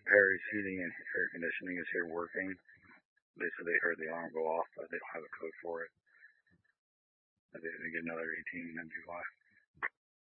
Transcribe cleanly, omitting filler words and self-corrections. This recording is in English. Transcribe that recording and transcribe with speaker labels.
Speaker 1: Harry's Heating and Air Conditioning is here working. They said they heard the alarm go off, but they don't have a code for it. They get another 18 and then be why.